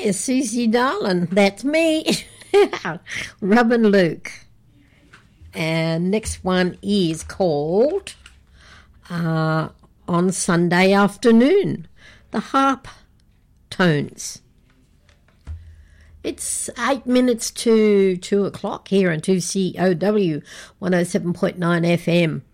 Yes, Susie Darlin, that's me. Robin Luke. And next one is called On Sunday Afternoon, the Harp Tones. It's 8 minutes to 2 o'clock here on 2COW 107.9 FM.